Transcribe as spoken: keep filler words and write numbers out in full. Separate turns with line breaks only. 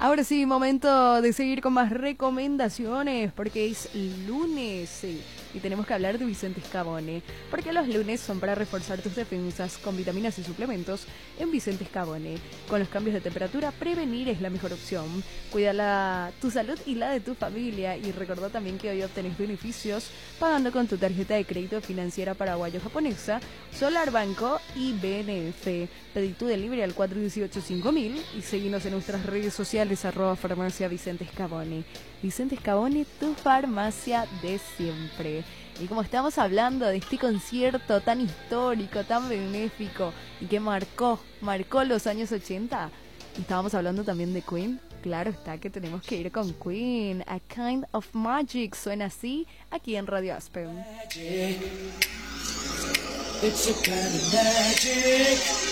Ahora sí, momento de seguir con más recomendaciones, porque es lunes, sí, y tenemos que hablar de Vicente Scavone, porque los lunes son para reforzar tus defensas con vitaminas y suplementos en Vicente Scavone. Con los cambios de temperatura, prevenir es la mejor opción. Cuida la, tu salud y la de tu familia, y recordá también que hoy obtenés beneficios pagando con tu tarjeta de crédito financiera paraguayo-japonesa, Solar Banco y B N F. Pedí tu delivery al cuatro uno ocho cinco mil y seguinos en nuestras redes sociales arroba farmacia Vicente Scavone. Vicente Scavone, tu farmacia de siempre. Y como estamos hablando de este concierto tan histórico, tan benéfico y que marcó, marcó los años ochenta, y estábamos hablando también de Queen, claro está que tenemos que ir con Queen. A Kind of Magic suena así aquí en Radio Aspen.
It's a kind of magic.